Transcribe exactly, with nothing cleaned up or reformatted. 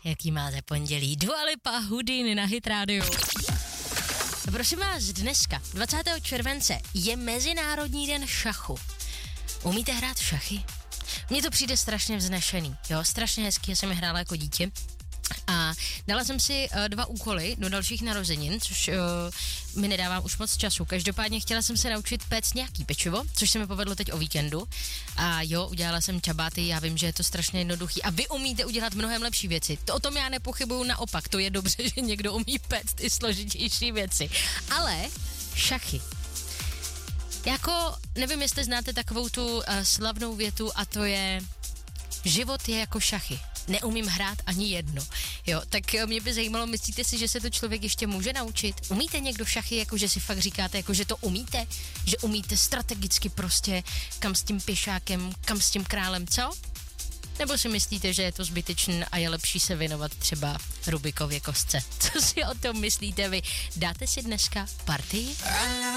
jaký máte pondělí. Dua Lipa, Houdini na Hit Radio. Prosím vás, dneska, dvacátého července, je Mezinárodní den šachu. Umíte hrát šachy? Mně to přijde strašně vznešený, jo, strašně hezký, já jsem je hrála jako dítě. A dala jsem si uh, dva úkoly do dalších narozenin, což uh, mi nedávám už moc času. Každopádně chtěla jsem se naučit péct nějaký pečivo, což se mi povedlo teď o víkendu. A jo, udělala jsem čabáty, já vím, že je to strašně jednoduchý. A vy umíte udělat mnohem lepší věci. To o tom já nepochybuju, naopak. To je dobře, že někdo umí péct i složitější věci. Ale šachy. Jako, nevím, jestli znáte takovou tu uh, slavnou větu, a to je: život je jako šachy. Neumím hrát ani jedno. Jo, tak mě by zajímalo, myslíte si, že se to člověk ještě může naučit? Umíte někdo šachy, jako že si fakt říkáte, jako že to umíte? Že umíte strategicky prostě, kam s tím pěšákem, kam s tím králem, co? Nebo si myslíte, že je to zbytečné a je lepší se věnovat třeba Rubikově kostce? Co si o tom myslíte vy? Dáte si dneska partii?